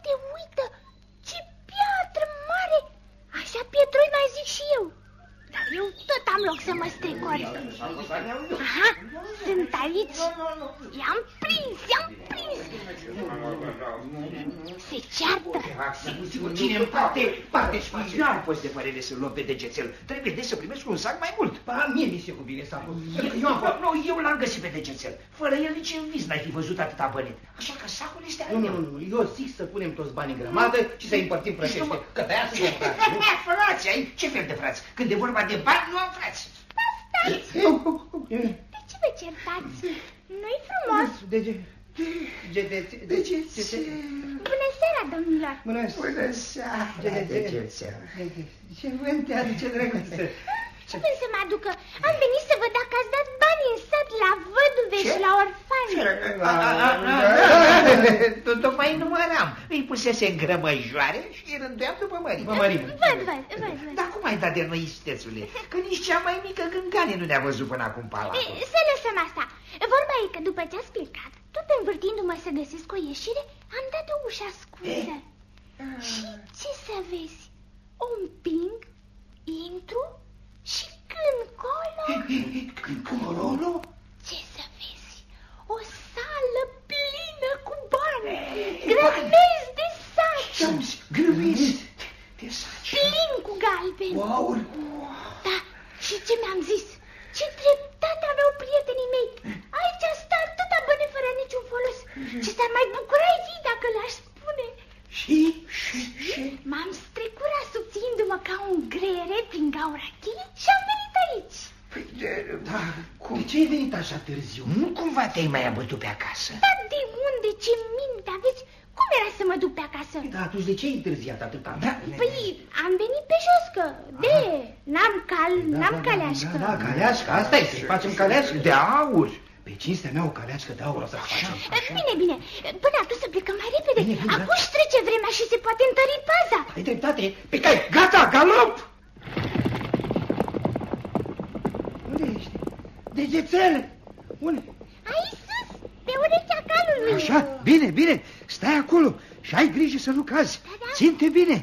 Uite, uite, ce piatră mare! Așa pietroi mai zic și eu. Dar eu tot am loc să mă strecor. Aha, sunt aici. I-am prins. Se ceartă. Cine în parte și eu am fost de părere să-l luăm pe degețel. Trebuie de să primesc un sac mai mult. Mie mi se cuvine sacul. Eu l-am găsit pe degețel. Fără el nici în vis n-ai fi văzut atâta bani. Așa că sacul este al meu. Nu, eu zic să punem toți banii în grămadă și să împărțim frățește. Că pe aia să ne frați, ai? Ce fel de frați? Când e vorba de bani, nu am frați. Stați! De ce vă certați? Nu-i frumos? Degețel. Bună seara, domnilor! Bună seara, degețel. Ce vânt te aduce, drăguță? Ce vânt să mă aducă? Am venit să văd dacă ați dat bani în sat la văduve și la orfani. Tocmai număram. Îi pusese în grămăjoare și îi rânduiam după mărime. Văd. Dar cum ai dat de noi, istețule? Că nici cea mai mică gângane nu ne-a văzut până acum palatul. Să lăsăm asta. Vorba e că după ce ați plecat, tot învârtindu-mă să găsesc o ieșire, am dat o ușă ascunsă. Și ce să vezi? O împing, intru și când colo... Ce să vezi? O sală plină cu bani, grămezi de saci. Grămezi de saci? Plin cu galbeni. Wow! Da, și ce mi-am zis? Ce dreptate aveau prietenii mei. Aici stă atâta bani fără niciun folos. Ce s-ar mai bucura ei dacă le-aș spune. Și? M-am strecurat subțindu-mă ca un greiere prin gaura cheie și am venit aici. Păi, da, cum? De ce ai venit așa târziu? Nu cumva te-ai mai abătut pe acasă? Dar de unde? Ce minte aveți? Cum era să mă duc pe acasă? Da, atunci de ce ai întârziat atâta? Păi, am venit pe jos, că n-am caleașcă. Da, caleașcă, asta e, să-i facem caleașcă. De aur. Pe cinstea mea o caleașcă de aur o să facem. Bine, până atunci să plecăm mai repede. Bine, Acum își trece vremea și se poate întări paza. Ai dreptate. Pe cai, gata, galop! Unde ești? Degețel! Unde? Aici sus, pe urechea calului. Așa, bine, stai acolo și ai grijă să nu cazi. Da. Ține-te bine.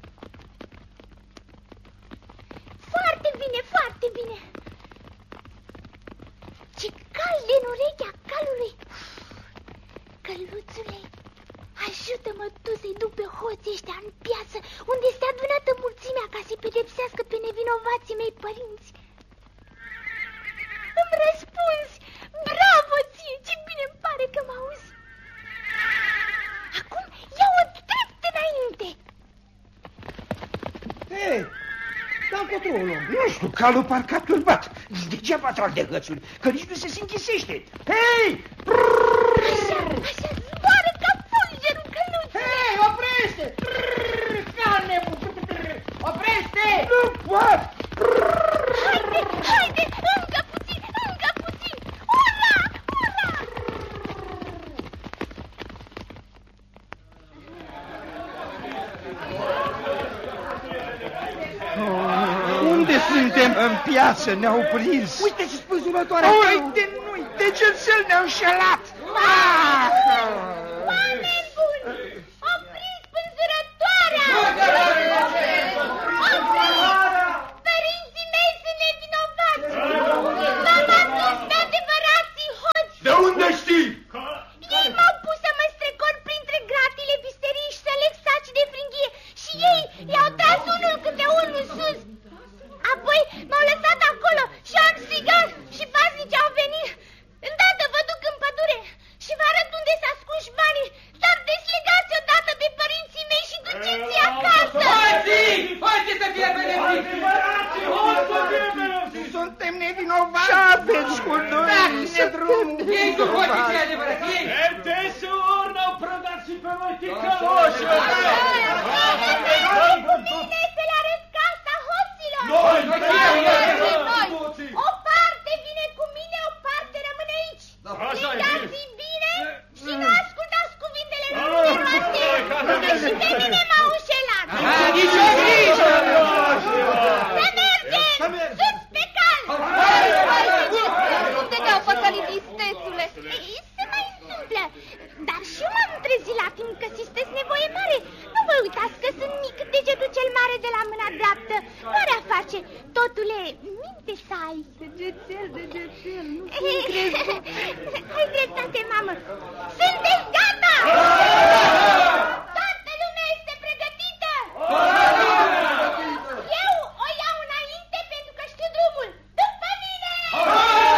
Foarte bine. Ce cald în urechea calului. Căluțule, ajută-mă tu să-i duc pe hoții ăștia în piață, unde este adunată mulțimea ca să-i pedepsească pe nevinovații mei părinți. Îmi răspunzi! Bravo ție! Ce bine îmi pare că mă auzi! Acum ia-o drept înainte! Hei, dar încotro o luăm. Nu știu, calul parcă a turbat. Degeaba trag de hățuri, că nici nu se închisește. Hei! Așa zboară ca fulgerul căluțului! Hei, oprește! Carne! Oprește! Nu pot! Haide, încă puțin! Ura! Unde suntem? În piață, ne-au prins. Uite ce spânzurătoare! Uite, nu-i, degețel ne-au înșelat. Oameni buni! Opriți spânzurătoarea! Părinții mei sunt nevinovați! V-am adus pe adevărații hoți! De unde știi? Ei m-au pus să mă strecor printre gratile visterii și să leg saci de fringhie și ei i-au tras unul câte unul sus. Apoi m-au lăsat acolo și am strigat și paznici au venit. Îndată vă duc în pădure și vă arăt unde s-a ascuns banii. Dar deslegați odată pe părinții mei și duceți-i acasă. Hoții să fie pedepsiți! Suntem nevinovați. Ce aveți cu noi? Dați-ne drumul! Ei cu hoții cei adevărați! Ei! Desuri n-au prădat și pe noi ticăloși! Cu mine să le arăt casa hoților. Noi! O parte vine cu mine, o parte rămâne aici. Strigați bine și nu ascultați cuvintele noastre, că și pe mine m-au înșelat. Nici-o grijă! Să mergem! Sus pe cal! Nu te dau păcălit, istețule! Se mai întâmplă, dar și eu m-am trezit la fiindcă sunteți nevoie mare. Nu vă uitați că sunt mic, degetul cel mare de la mâna dreaptă. Care-a face? Totule, minte să ai. Degețel, nu fi crezut.